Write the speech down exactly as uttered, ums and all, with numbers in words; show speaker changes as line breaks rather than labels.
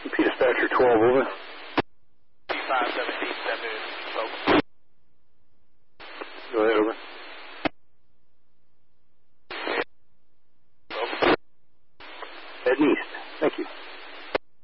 P dispatcher twelve, over.
five seventeen seven, over.
Go ahead, over.
Over.
Heading east. Thank you.